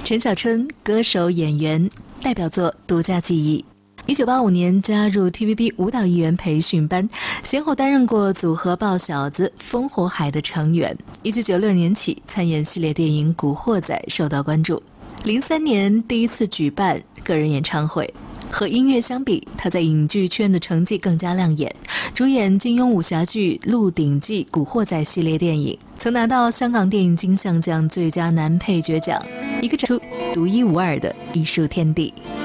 陈小春，歌手、演员，代表作《独家记忆》。1985年加入 TVB 舞蹈艺员培训班，先后担任过组合豹小子、烽火海的成员。1996年起参演系列电影《古惑仔》，受到关注。03年第一次举办个人演唱会。和音乐相比，他在影剧圈的成绩更加亮眼，主演金庸武侠剧《鹿鼎记》《古惑仔》系列电影，曾拿到香港电影金像奖最佳男配角奖，一个出独一无二的艺术天地。